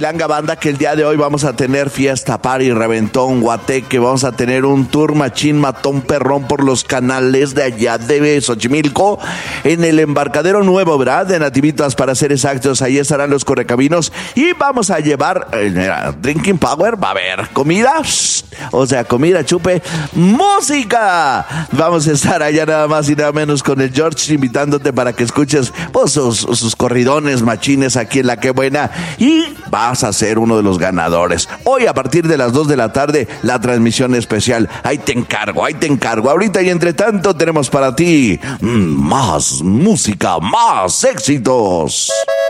Langa Banda, que el día de hoy vamos a tener fiesta, party, reventón, guateque, vamos a tener un tour machín, matón, perrón por los canales de allá de Xochimilco, en el embarcadero nuevo, ¿verdad? De Nativitas, para ser exactos, ahí estarán los correcaminos y vamos a llevar, drinking power, va a haber comida, o sea, comida, chupe, música. Vamos a estar allá nada más y nada menos con el George, invitándote para que escuches pues, sus corridones machines aquí en La Qué Buena y vas a ser uno de los ganadores. Hoy a partir de las 2 de la tarde, la transmisión especial. Ahí te encargo. Ahorita y entre tanto tenemos para ti más música, más éxitos.